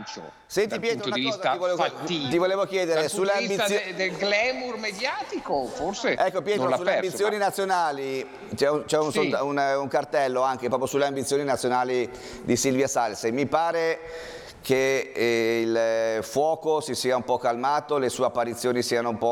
slancio. Senti dal Pietro, punto di una cosa vista ti volevo chiedere dal punto sulle di vista ambizioni. del glamour mediatico, forse Ecco Pietro, non l'ha sulle perso. ambizioni nazionali c'è Sì. un cartello anche proprio sulle ambizioni nazionali di Silvia Salse. Mi pare che il fuoco si sia un po' calmato, le sue apparizioni siano un po'